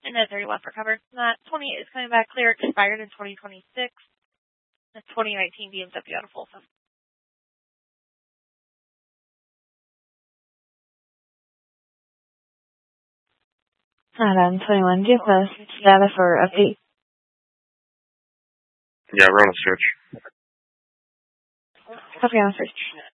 And then 30 left for cover. That 28 is coming back clear, expired in 2026. The 2019 BMW out of Folsom. Adam 21, do you have a status or update? Yeah, we're on a search. Copy on a search.